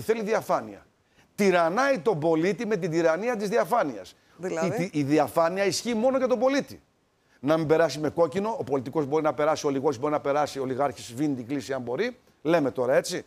θέλει διαφάνεια. Τυραννάει τον πολίτη με την τυραννία της διαφάνειας. Δηλαδή? Η διαφάνεια ισχύει μόνο για τον πολίτη. Να μην περάσει με κόκκινο, ο πολιτικός μπορεί να περάσει, ο ολιγός μπορεί να περάσει, ο ολιγάρχης σβήνει την κλίση αν μπορεί. Λέμε τώρα έτσι.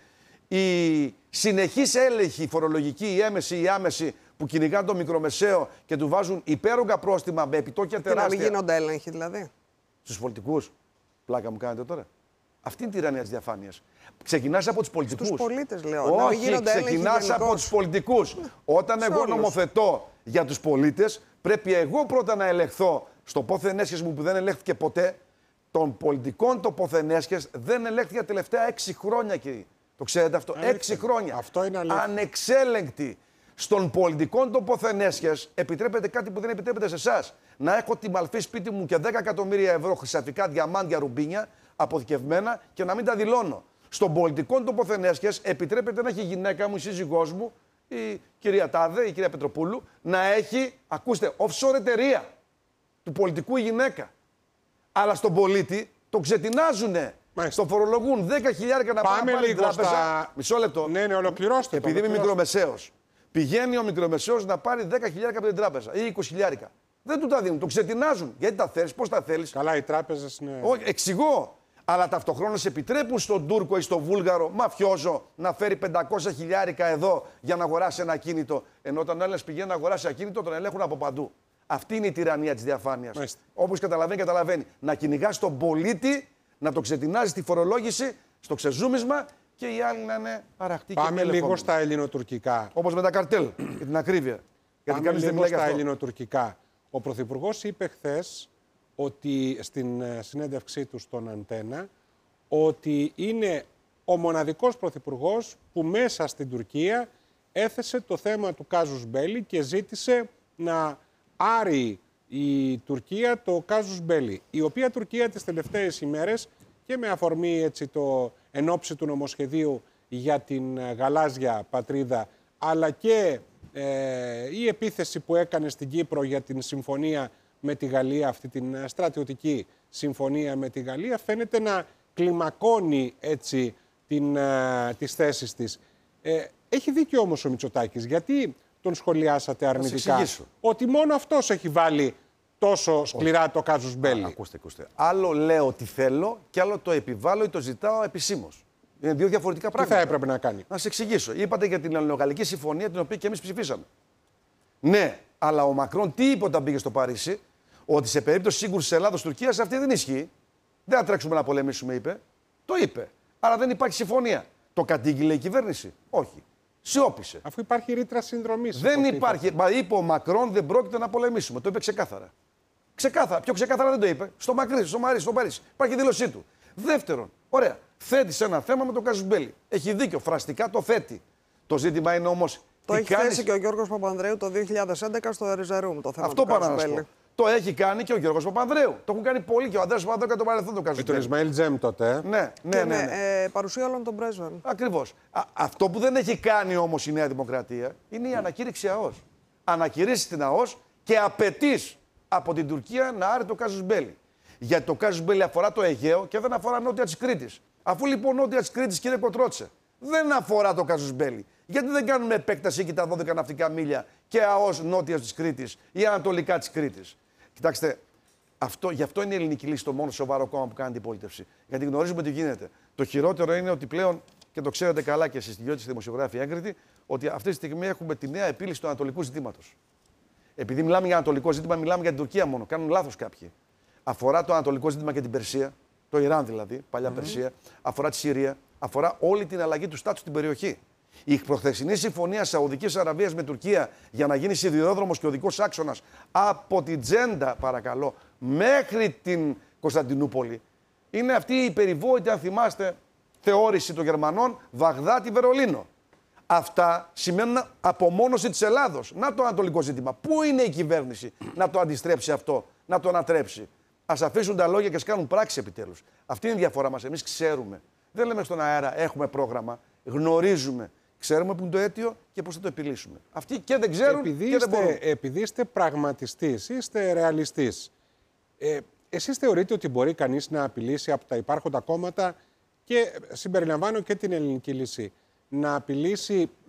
Η συνεχής έλεγχη φορολογική, η έμεση ή η άμεση που κυνηγάνε το μικρομεσαίο και του βάζουν υπέρογκα πρόστιμα με επιτόκια τεράστια. Και να μην γίνονται έλεγχοι δηλαδή. Στους πολιτικούς. Πλάκα μου κάνετε τώρα. Αυτή είναι η τυραννία της διαφάνειας. Ξεκινάς από τους πολιτικούς. Στους πολίτες λέω. Όχι, ξεκινάς από τους πολιτικούς. Όταν εγώ νομοθετώ για τους πολίτες, πρέπει εγώ πρώτα να ελεγχθώ στο πόθεν έσχες μου που δεν ελέγχθηκε ποτέ. Των πολιτικών το πόθεν έσχες δεν ελέγχθηκε τα τελευταία 6 χρόνια, κύριε. Το ξέρετε αυτό. 6 χρόνια. Αυτό είναι αλήθεια. Ανεξέλεγκτη. Στον πολιτικό το πόθεν έσχες επιτρέπεται κάτι που δεν επιτρέπεται σε εσάς. Να έχω τη μαλφή σπίτι μου και 10 εκατομμύρια ευρώ χρυσαφικά, διαμάντια, ρουμπίνια αποθηκευμένα και να μην τα δηλώνω. Στον πολιτικό το πόθεν έσχες επιτρέπεται να έχει η γυναίκα μου, η σύζυγός μου, η κυρία Τάδε, η κυρία Πετροπούλου, να έχει, ακούστε, offshore εταιρεία του πολιτικού η γυναίκα. Αλλά στον πολίτη το ξετινάζουνε. Το φορολογούν 10.000 να πάμε στην τράπεζα. Στα... Μισό λεπτό. Ναι, ολοκληρώστε. Επειδή είμαι μικρομεσαίος. Πηγαίνει ο μικρομεσαίος να πάρει 10.000 από την τράπεζα ή 20.000. Δεν του τα δίνουν, το ξετινάζουν. Γιατί τα θέλεις, πώς τα θέλεις. Καλά, οι τράπεζες είναι. Όχι, εξηγώ. Αλλά ταυτοχρόνως επιτρέπουν στον Τούρκο ή στον Βούλγαρο μαφιόζο να φέρει 500.000 εδώ για να αγοράσει ένα ακίνητο. Ενώ όταν ο Έλληνας πηγαίνει να αγοράσει ακίνητο, τον ελέγχουν από παντού. Αυτή είναι η τυραννία της διαφάνειας. Όπως καταλαβαίνει, καταλαβαίνει. Να κυνηγάς τον πολίτη, να το ξετινάζει στη φορολόγηση, στο ξεζούμισμα και οι άλλοι να είναι αραχτοί και Πάμε λίγο στα ελληνοτουρκικά. Όπως με τα καρτέλ, για την ακρίβεια. Γιατί Πάμε λίγο στα ελληνοτουρκικά. Ο Πρωθυπουργός είπε χθες ότι στην συνέντευξή του στον Αντένα ότι είναι ο μοναδικός πρωθυπουργός που μέσα στην Τουρκία έθεσε το θέμα του κάζους μπέλι και ζήτησε να άρει η Τουρκία το κάζους μπέλι. Η οποία Τουρκία τις τελευταίες ημέρες και με αφορμή έτσι το ενόψει του νομοσχεδίου για την γαλάζια πατρίδα, αλλά και η επίθεση που έκανε στην Κύπρο για την συμφωνία με τη Γαλλία, αυτή την στρατιωτική συμφωνία με τη Γαλλία, φαίνεται να κλιμακώνει έτσι τις θέσεις της. Έχει δίκιο όμως ο Μητσοτάκης, γιατί τον σχολιάσατε αρνητικά, ότι μόνο αυτός έχει βάλει τόσο σκληρά το κάζους μπέλι. Ακούστε. Άλλο λέω τι θέλω και άλλο το επιβάλλω ή το ζητάω επισήμως. Είναι δύο διαφορετικά πράγματα. Τι θα έπρεπε να κάνει. Να σε εξηγήσω. Είπατε για την Ελληνογαλλική συμφωνία, την οποία και εμείς ψηφίσαμε. Ναι, αλλά ο Μακρόν τι είπε όταν πήγε στο Παρίσι, ότι σε περίπτωση σύγκρουσης Ελλάδος-Τουρκίας αυτή δεν ισχύει. Δεν θα τρέξουμε να πολεμήσουμε, είπε. Το είπε. Άρα δεν υπάρχει συμφωνία. Το κατήγγειλε η κυβέρνηση. Όχι. Σιώπησε. Αφού υπάρχει ρήτρα συνδρομής. Δεν υπάρχει. Μα είπε ο Μακρόν δεν πρόκειται να πολεμήσουμε. Το είπε ξεκάθαρα. Ξεκάθαρα. Πιο ξεκάθαρα δεν το είπε. Στο Παρίσι. Υπάρχει δήλωσή του. Δεύτερον, ωραία. Θέτει σε ένα θέμα με τον κάζους μπέλι. Έχει δίκιο. Φραστικά το θέτει. Το ζήτημα είναι όμως. Το έχει θέσει και ο Γιώργος Παπανδρέου το 2011 στο Ριζερούμ το θέμα. Αυτό του κάζους μπέλι. Το έχει κάνει και ο Γιώργος Παπανδρέου. Το έχουν κάνει πολλοί και ο Ανδρέας Παπανδρέου και το παρελθόν το κάζους μπέλι. Με τον Ισμαήλ Τζέμ τότε. Ναι. Παρουσία όλων των πρέσβεων. Ακριβώς. Αυτό που δεν έχει κάνει όμως η Νέα Δημοκρατία είναι η ανακήρυξη ΑΟΣ. Ανακηρύσσει την ΑΟΣ και απαιτείς από την Τουρκία να άρει το κάζους μπέλι. Γιατί το κάζους μπέλι αφορά το Αιγαίο και δεν αφορά νότια της Κρήτης. Αφού λοιπόν νότια της Κρήτης, κύριε Κοτρότσε, δεν αφορά το κάζους μπέλι. Γιατί δεν κάνουμε επέκταση εκεί τα 12 ναυτικά μίλια και ΑΟΣ νότια της Κρήτης ή ανατολικά της Κρήτης. Κοιτάξτε, γι' αυτό είναι η ελληνική λύση το μόνο σοβαρό κόμμα που κάνει αντιπολίτευση. Γιατί γνωρίζουμε τι γίνεται. Το χειρότερο είναι ότι πλέον, και το ξέρετε καλά και εσείς, δυο δημοσιογράφοι έγκριτοι, ότι αυτή τη στιγμή έχουμε τη νέα επίλυση του ανατολικού ζητήματος. Επειδή μιλάμε για ανατολικό ζήτημα, μιλάμε για την Τουρκία μόνο. Κάνουν λάθος κάποιοι. Αφορά το ανατολικό ζήτημα και την Περσία, το Ιράν δηλαδή, παλιά Περσία, αφορά τη Συρία, αφορά όλη την αλλαγή του στάτους στην περιοχή. Η προχθεσινή συμφωνία Σαουδικής Αραβίας με Τουρκία για να γίνει σιδηρόδρομος και οδικός άξονας από την Τζέντα, παρακαλώ, μέχρι την Κωνσταντινούπολη, είναι αυτή η περιβόητη, αν θυμάστε, θεώρηση των Γερμανών Βαγδάτη-Βερολίνο. Αυτά σημαίνουν απομόνωση της Ελλάδος. Να το ανατολικό ζήτημα. Πού είναι η κυβέρνηση να το αντιστρέψει αυτό, να το ανατρέψει. Ας αφήσουν τα λόγια και ας κάνουν πράξη επιτέλους. Αυτή είναι η διαφορά μας. Εμείς ξέρουμε. Δεν λέμε στον αέρα έχουμε πρόγραμμα. Γνωρίζουμε. Ξέρουμε που είναι το αίτιο και πώς θα το επιλύσουμε. Αυτοί και δεν ξέρουν και δεν μπορούν. Επειδή είστε πραγματιστής, είστε ρεαλιστής, εσείς θεωρείτε ότι μπορεί κανείς να απειλήσει από τα υπάρχοντα κόμματα και συμπεριλαμβάνω και την ελληνική λύση, να απειλήσει